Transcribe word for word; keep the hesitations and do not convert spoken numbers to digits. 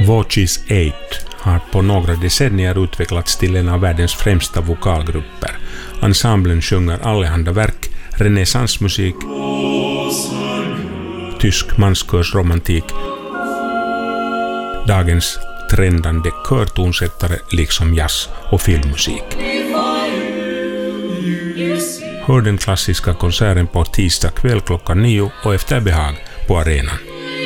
Voices eight har på några decennier utvecklats till en av världens främsta vokalgrupper. Ensemblen sjunger allehanda verk, renässansmusik, tysk manskörsromantik, dagens trendande körtonsättare liksom jazz och filmmusik. Hör den klassiska konserten på tisdag kväll klockan nio och efter behag på arenan.